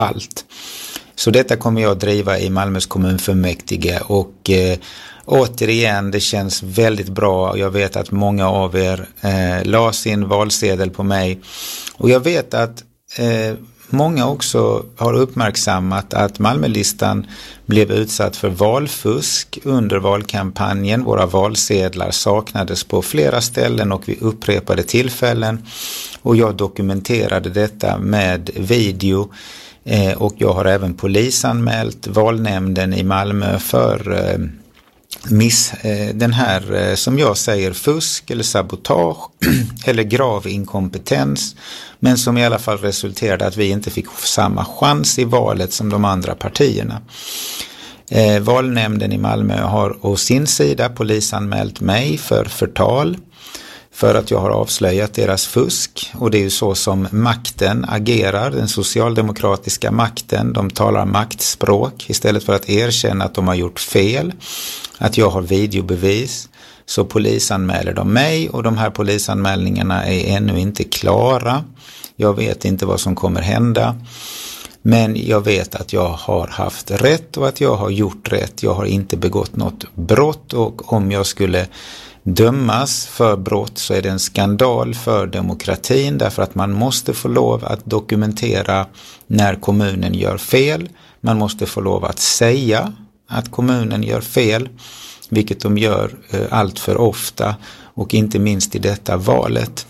allt. Så detta kommer jag att driva i Malmös kommunfullmäktige och återigen, det känns väldigt bra. Jag vet att många av er la sin valsedel på mig och jag vet att många också har uppmärksammat att Malmölistan blev utsatt för valfusk under valkampanjen. Våra valsedlar saknades på flera ställen och vid upprepade tillfällen. Och jag dokumenterade detta med video. Och jag har även polisanmält valnämnden i Malmö för den här, som jag säger, fusk eller sabotage eller grav inkompetens, men som i alla fall resulterade att vi inte fick samma chans i valet som de andra partierna. Valnämnden i Malmö har å sin sida polisanmält mig för förtal för att jag har avslöjat deras fusk, och det är ju så som makten agerar, den socialdemokratiska makten. De talar maktspråk istället för att erkänna att de har gjort fel, att jag har videobevis, så polisanmäler de mig, och de här polisanmälningarna är ännu inte klara. Jag vet inte vad som kommer hända, men jag vet att jag har haft rätt och att jag har gjort rätt. Jag har inte begått något brott, och om jag skulle dömas för brott så är det en skandal för demokratin, därför att man måste få lov att dokumentera när kommunen gör fel. Man måste få lov att säga att kommunen gör fel, vilket de gör allt för ofta, och inte minst i detta valet.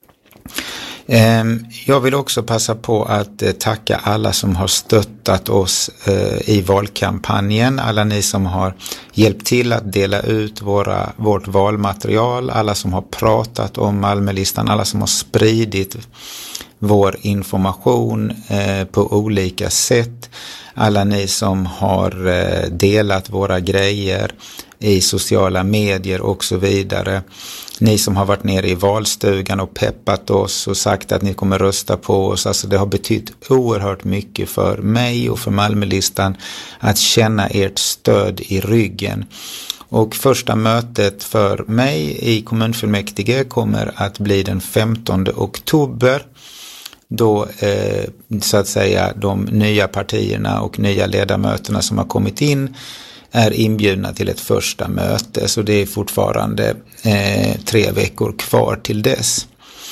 Jag vill också passa på att tacka alla som har stöttat oss i valkampanjen, alla ni som har hjälpt till att dela ut vårt valmaterial, alla som har pratat om Malmölistan, alla som har spridit vår information på olika sätt, alla ni som har delat våra grejer i sociala medier och så vidare. Ni som har varit nere i valstugan och peppat oss och sagt att ni kommer rösta på oss. Alltså det har betytt oerhört mycket för mig och för Malmölistan att känna ert stöd i ryggen. Och första mötet för mig i kommunfullmäktige kommer att bli den 15 oktober. Då så att säga de nya partierna och nya ledamöterna som har kommit in är inbjudna till ett första möte, så det är fortfarande 3 veckor kvar till dess.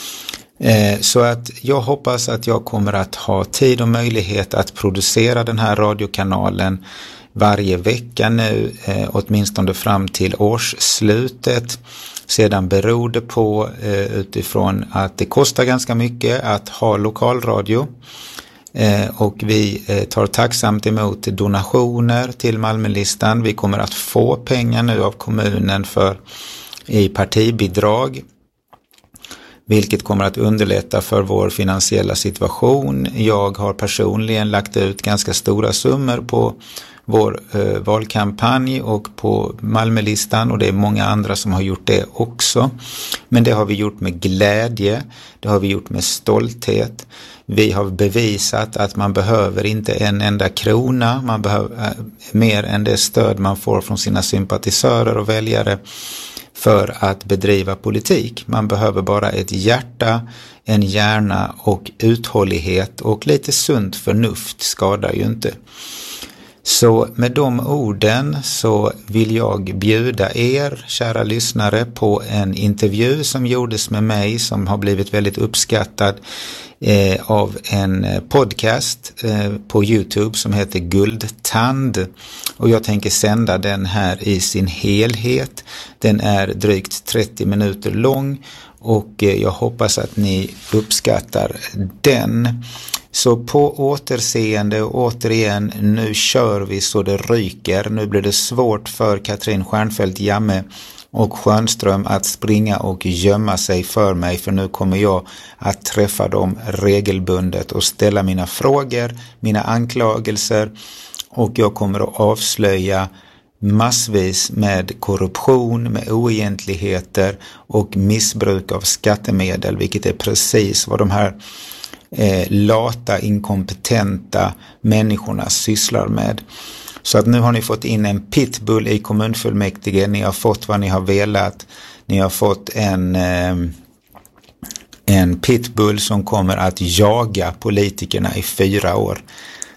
Så att jag hoppas att jag kommer att ha tid och möjlighet att producera den här radiokanalen varje vecka nu, åtminstone fram till årsslutet. Sedan beror det på utifrån att det kostar ganska mycket att ha lokalradio. Och vi tar tacksamt emot donationer till Malmölistan. Vi kommer att få pengar nu av kommunen i partibidrag, vilket kommer att underlätta för vår finansiella situation. Jag har personligen lagt ut ganska stora summor på vår valkampanj och på Malmölistan, och det är många andra som har gjort det också. Men det har vi gjort med glädje, det har vi gjort med stolthet. Vi har bevisat att man behöver inte en enda krona, man behöver mer än det stöd man får från sina sympatisörer och väljare för att bedriva politik. Man behöver bara ett hjärta, en hjärna och uthållighet, och lite sunt förnuft skadar ju inte. Så med de orden så vill jag bjuda er, kära lyssnare, på en intervju som gjordes med mig, som har blivit väldigt uppskattad av en podcast på YouTube som heter Guldtand, och jag tänker sända den här i sin helhet. Den är drygt 30 minuter lång, och jag hoppas att ni uppskattar den. Så på återseende, återigen, nu kör vi så det ryker. Nu blir det svårt för Katrin Stjernfeldt Jammeh och Schönström att springa och gömma sig för mig, för nu kommer jag att träffa dem regelbundet och ställa mina frågor, mina anklagelser, och jag kommer att avslöja massvis med korruption, med oegentligheter och missbruk av skattemedel, vilket är precis vad de här lata, inkompetenta människorna sysslar med. Så att nu har ni fått in en pitbull i kommunfullmäktige, ni har fått vad ni har velat, ni har fått en pitbull som kommer att jaga politikerna i 4 år.